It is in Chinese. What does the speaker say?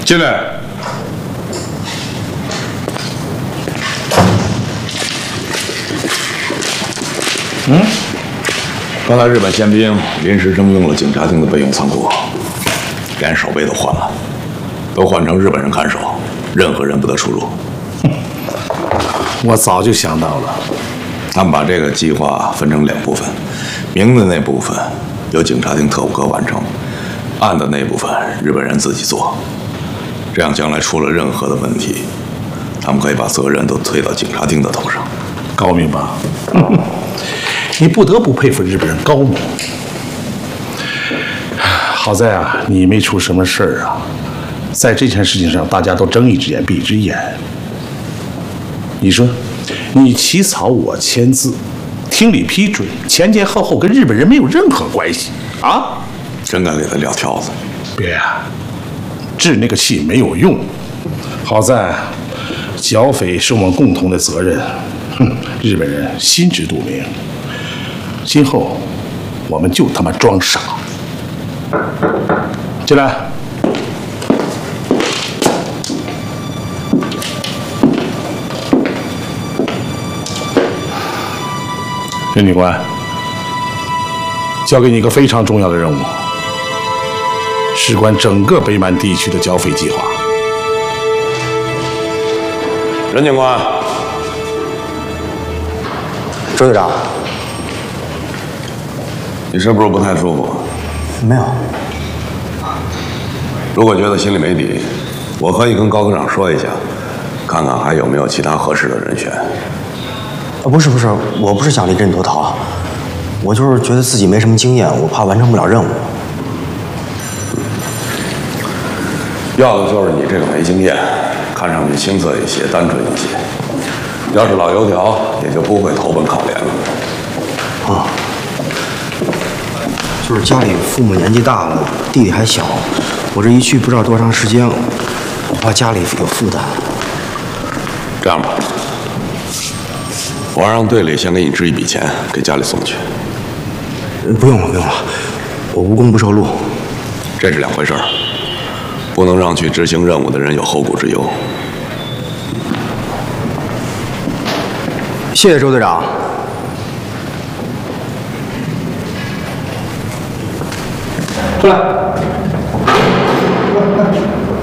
进来。刚才日本宪兵临时征用了警察厅的备用仓库，连守备都换了，都换成日本人看守，任何人不得出入。 我早就想到了。 他们把这个计划分成2部分，明的那部分由警察厅特务科完成，暗的那部分日本人自己做。这样将来出了任何的问题，他们可以把责任都推到警察厅的头上。 高明吧？你不得不佩服日本人高明。好在啊，你没出什么事儿啊。在这件事情上，大家都睁一只眼闭一只眼。你说，你起草我签字，厅里批准，前前后后跟日本人没有任何关系啊！ 真该给他撂挑子。 别呀，治那个气没有用。好在剿匪是我们共同的责任。日本人心知肚明。今后我们就他妈装傻。进来。任警官，交给你一个非常重要的任务，事关整个北满地区的剿匪计划。 任警官， 周队长， 你是不是不太舒服？ 没有。 如果觉得心里没底，我可以跟高科长说一下，看看还有没有其他合适的人选。 不是，我不是想临阵脱逃，我就是觉得自己没什么经验，我怕完成不了任务。 要的就是你这个没经验，看上去青涩一些，单纯一些。要是老油条，也就不会投奔考联了。 啊，就是家里父母年纪大了，弟弟还小，我这一去不知道多长时间，我怕家里有负担。 这样吧，我让队里先给你支一笔钱，给家里送去。 不用了，我无功不受禄。 这是2回事儿，不能让去执行任务的人有后顾之忧。 谢谢周队长。 出来。